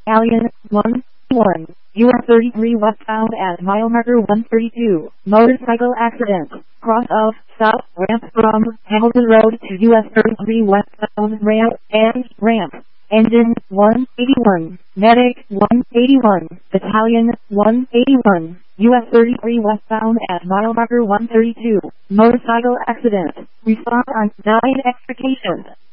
Alien 1-1, US 33 westbound at mile marker 132, motorcycle accident, cross of, south, ramp from Hamilton Road to US 33 westbound ramp and ramp. Engine 181, Medic 181, Battalion 181, US 33 westbound at mile marker 132, motorcycle accident, response on 9 extrication.